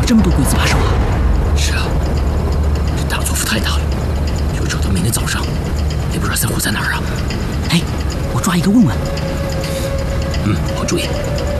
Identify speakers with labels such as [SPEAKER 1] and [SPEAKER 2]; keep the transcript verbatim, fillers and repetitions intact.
[SPEAKER 1] 了这么多鬼子把手啊！
[SPEAKER 2] 是啊，这大错幅太大了，就找到明天早上，也不知道三虎在哪儿啊。
[SPEAKER 1] 哎，我抓一个问问。
[SPEAKER 2] 嗯，好主意。